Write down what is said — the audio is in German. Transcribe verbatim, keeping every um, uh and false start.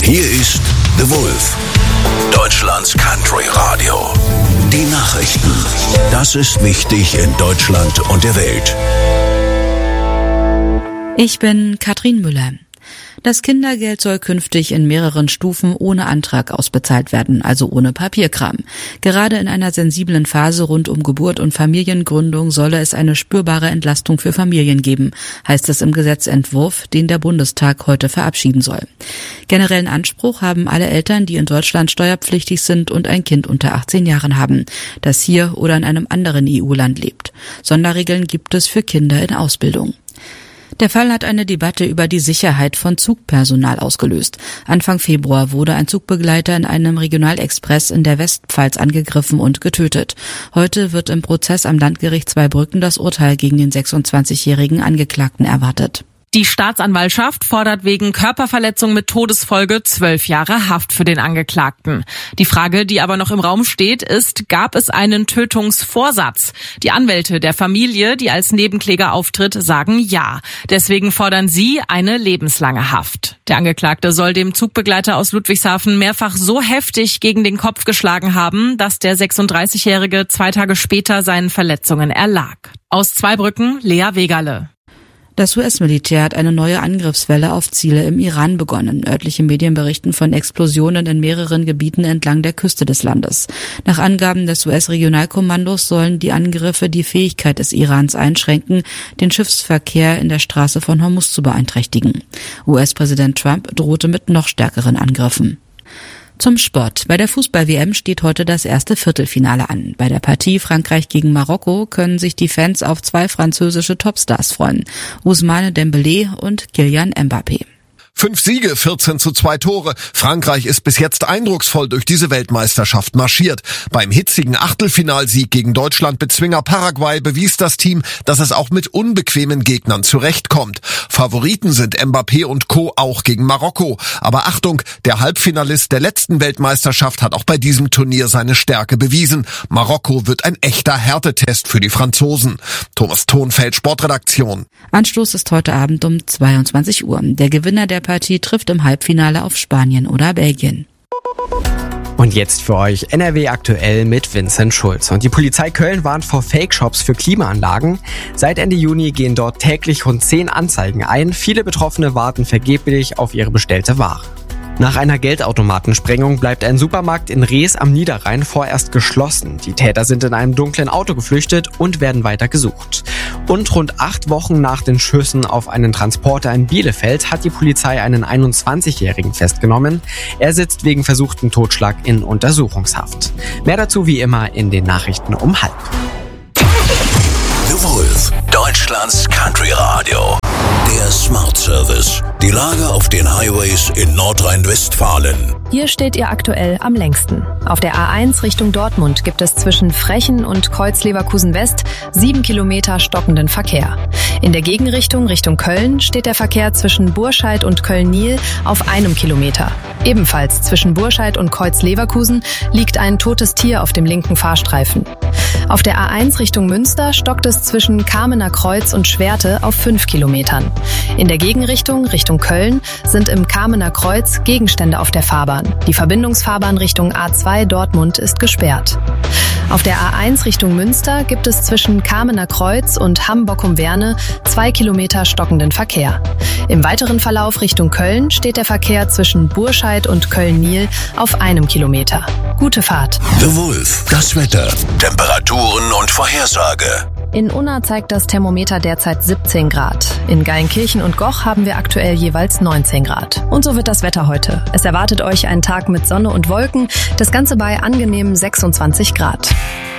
Hier ist The Wolf, Deutschlands Country Radio. Die Nachrichten. Das ist wichtig in Deutschland und der Welt. Ich bin Katrin Müller. Das Kindergeld soll künftig in mehreren Stufen ohne Antrag ausbezahlt werden, also ohne Papierkram. Gerade in einer sensiblen Phase rund um Geburt und Familiengründung solle es eine spürbare Entlastung für Familien geben, heißt es im Gesetzentwurf, den der Bundestag heute verabschieden soll. Generellen Anspruch haben alle Eltern, die in Deutschland steuerpflichtig sind und ein Kind unter achtzehn Jahren haben, das hier oder in einem anderen E U-Land lebt. Sonderregeln gibt es für Kinder in Ausbildung. Der Fall hat eine Debatte über die Sicherheit von Zugpersonal ausgelöst. Anfang Februar wurde ein Zugbegleiter in einem Regionalexpress in der Westpfalz angegriffen und getötet. Heute wird im Prozess am Landgericht Zweibrücken das Urteil gegen den sechsundzwanzigjährigen Angeklagten erwartet. Die Staatsanwaltschaft fordert wegen Körperverletzung mit Todesfolge zwölf Jahre Haft für den Angeklagten. Die Frage, die aber noch im Raum steht, ist, gab es einen Tötungsvorsatz? Die Anwälte der Familie, die als Nebenkläger auftritt, sagen ja. Deswegen fordern sie eine lebenslange Haft. Der Angeklagte soll dem Zugbegleiter aus Ludwigshafen mehrfach so heftig gegen den Kopf geschlagen haben, dass der sechsunddreißigjährige zwei Tage später seinen Verletzungen erlag. Aus Zweibrücken, Lea Wegerle. Das U S-Militär hat eine neue Angriffswelle auf Ziele im Iran begonnen. Örtliche Medien berichten von Explosionen in mehreren Gebieten entlang der Küste des Landes. Nach Angaben des U S-Regionalkommandos sollen die Angriffe die Fähigkeit des Irans einschränken, den Schiffsverkehr in der Straße von Hormuz zu beeinträchtigen. U S-Präsident Trump drohte mit noch stärkeren Angriffen. Zum Sport. Bei der Fußball-W M steht heute das erste Viertelfinale an. Bei der Partie Frankreich gegen Marokko können sich die Fans auf zwei französische Topstars freuen. Ousmane Dembélé und Kylian Mbappé. Fünf Siege, vierzehn zu zwei Tore. Frankreich ist bis jetzt eindrucksvoll durch diese Weltmeisterschaft marschiert. Beim hitzigen Achtelfinalsieg gegen Deutschland-Bezwinger Paraguay bewies das Team, dass es auch mit unbequemen Gegnern zurechtkommt. Favoriten sind Mbappé und Co. auch gegen Marokko. Aber Achtung, der Halbfinalist der letzten Weltmeisterschaft hat auch bei diesem Turnier seine Stärke bewiesen. Marokko wird ein echter Härtetest für die Franzosen. Thomas Thonfeld, Sportredaktion. Anstoß ist heute Abend um zweiundzwanzig Uhr. Der Gewinner der Partie trifft im Halbfinale auf Spanien oder Belgien. Und jetzt für euch N R W aktuell mit Vincent Schulz. Und die Polizei Köln warnt vor Fake-Shops für Klimaanlagen. Seit Ende Juni gehen dort täglich rund zehn Anzeigen ein. Viele Betroffene warten vergeblich auf ihre bestellte Ware. Nach einer Geldautomatensprengung bleibt ein Supermarkt in Rees am Niederrhein vorerst geschlossen. Die Täter sind in einem dunklen Auto geflüchtet und werden weiter gesucht. Und rund acht Wochen nach den Schüssen auf einen Transporter in Bielefeld hat die Polizei einen einundzwanzigjährigen festgenommen. Er sitzt wegen versuchten Totschlag in Untersuchungshaft. Mehr dazu wie immer in den Nachrichten um halb. The Wolf, Deutschlands Country Radio. Der Smart Service. Die Lage auf den Highways in Nordrhein-Westfalen. Hier steht ihr aktuell am längsten. Auf der A eins Richtung Dortmund gibt es zwischen Frechen und Kreuz-Leverkusen-West sieben Kilometer stockenden Verkehr. In der Gegenrichtung Richtung Köln steht der Verkehr zwischen Burscheid und Köln-Niel auf einem Kilometer. Ebenfalls zwischen Burscheid und Kreuz-Leverkusen liegt ein totes Tier auf dem linken Fahrstreifen. Auf der A eins Richtung Münster stockt es zwischen Kamener Kreuz und Schwerte auf fünf Kilometern. In der Gegenrichtung Richtung Köln sind im Kamener Kreuz Gegenstände auf der Fahrbahn. Die Verbindungsfahrbahn Richtung A zwei Dortmund ist gesperrt. Auf der A eins Richtung Münster gibt es zwischen Kamener Kreuz und Hamm-Bockum-Werne zwei Kilometer stockenden Verkehr. Im weiteren Verlauf Richtung Köln steht der Verkehr zwischen Burscheid und Köln-Niel auf einem Kilometer. Gute Fahrt. The Wolf, das Wetter, Temperaturen und Vorhersage. In Unna zeigt das Thermometer derzeit siebzehn Grad. In Geilenkirchen und Goch haben wir aktuell jeweils neunzehn Grad. Und so wird das Wetter heute. Es erwartet euch ein Tag mit Sonne und Wolken, das Ganze bei angenehmen sechsundzwanzig Grad.